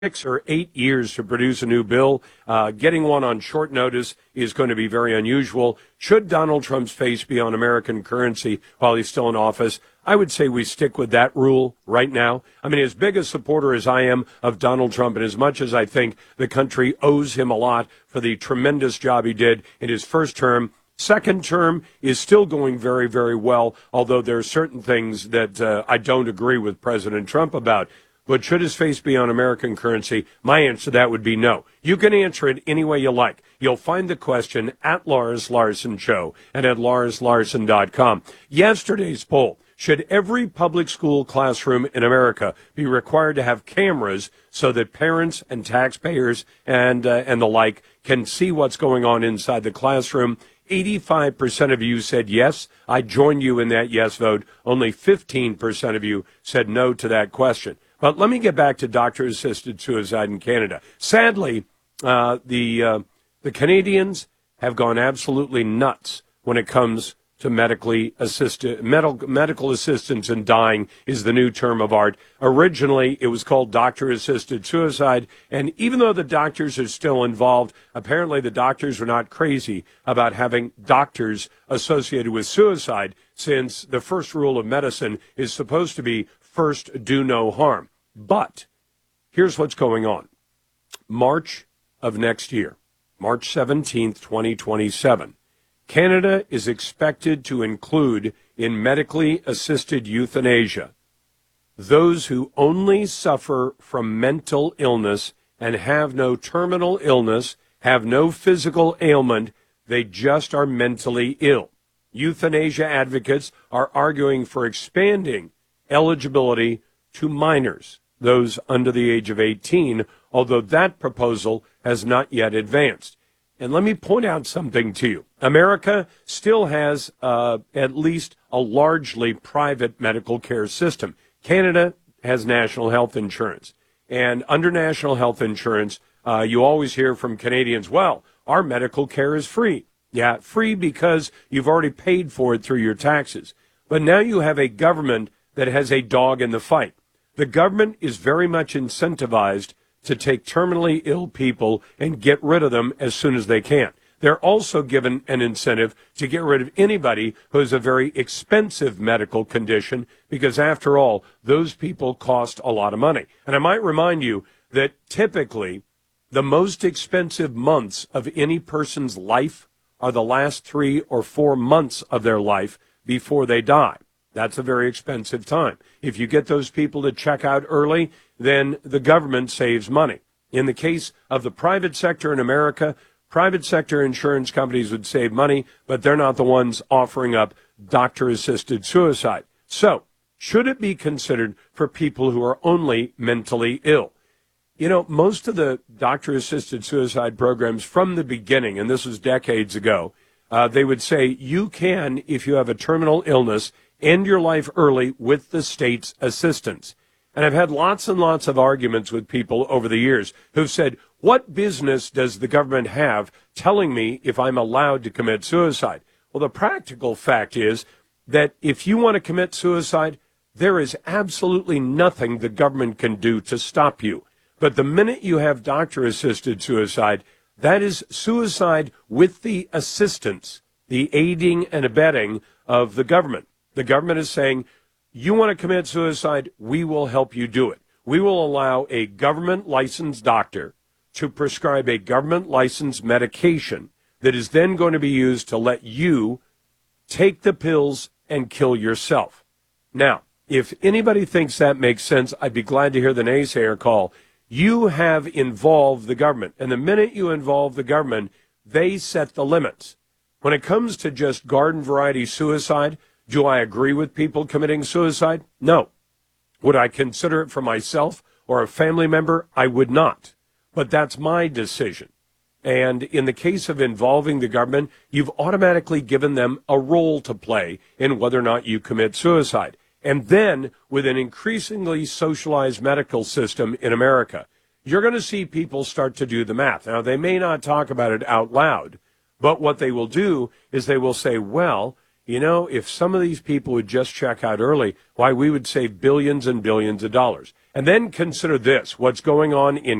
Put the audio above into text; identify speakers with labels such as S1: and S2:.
S1: 6 or 8 years to produce a new bill. Getting one on short notice is going to be very unusual. Should Donald Trump's face be on American currency while he's still in office? I would say we stick with that rule right now. I mean, as big a supporter as I am of Donald Trump, and as much as I think the country owes him a lot for the tremendous job he did in his first term, second term is still going very, very well, although there are certain things that I don't agree with President Trump about. But should his face be on American currency? My answer to that would be no. You can answer it any way you like. You'll find the question at Lars Larson Show and at LarsLarson.com. Yesterday's poll: should every public school classroom in America be required to have cameras so that parents and taxpayers and the like can see what's going on inside the classroom? 85% of you said yes. I join you in that yes vote. Only 15% of you said no to that question. But let me get back to doctor-assisted suicide in Canada. Sadly, the Canadians have gone absolutely nuts when it comes to medical assistance in dying is the new term of art. Originally, it was called doctor-assisted suicide, and even though the doctors are still involved, apparently the doctors are not crazy about having doctors associated with suicide, since the first rule of medicine is supposed to be first do no harm. But here's what's going on. March of next year, March 17th, 2027, Canada is expected to include in medically assisted euthanasia those who only suffer from mental illness and have no terminal illness, have no physical ailment, they just are mentally ill. Euthanasia advocates are arguing for expanding eligibility to minors, those under the age of 18, although that proposal has not yet advanced. And let me point out something to you. America still has at least a largely private medical care system. Canada has national health insurance. And under national health insurance, you always hear from Canadians, well, our medical care is free. Yeah, free because you've already paid for it through your taxes. But now you have a government that has a dog in the fight. The government is very much incentivized to take terminally ill people and get rid of them as soon as they can. They're also given an incentive to get rid of anybody who has a very expensive medical condition, because after all, those people cost a lot of money. And I might remind you that typically the most expensive months of any person's life are the last 3 or 4 months of their life before they die. That's a very expensive time. If you get those people to check out early, then the government saves money. In the case of the private sector in America, private sector insurance companies would save money, but they're not the ones offering up doctor-assisted suicide. So, should it be considered for people who are only mentally ill? You know, most of the doctor-assisted suicide programs from the beginning, and this was decades ago, they would say you can, if you have a terminal illness, end your life early with the state's assistance. And I've had lots and lots of arguments with people over the years who've said, what business does the government have telling me if I'm allowed to commit suicide? Well, the practical fact is that if you want to commit suicide, there is absolutely nothing the government can do to stop you. But the minute you have doctor-assisted suicide, that is suicide with the assistance, the aiding and abetting of the government. The government is saying, you want to commit suicide, we will help you do it. We will allow a government-licensed doctor to prescribe a government-licensed medication that is then going to be used to let you take the pills and kill yourself. Now, if anybody thinks that makes sense, I'd be glad to hear the naysayer call. You have involved the government, and the minute you involve the government, they set the limits. When it comes to just garden-variety suicide, do I agree with people committing suicide? No. Would I consider it for myself or a family member? I would not. But that's my decision. And in the case of involving the government, you've automatically given them a role to play in whether or not you commit suicide. And then, with an increasingly socialized medical system in America, you're going to see people start to do the math. Now, they may not talk about it out loud, but what they will do is they will say, well, you know, if some of these people would just check out early, why, we would save billions and billions of dollars. And then consider this, what's going on in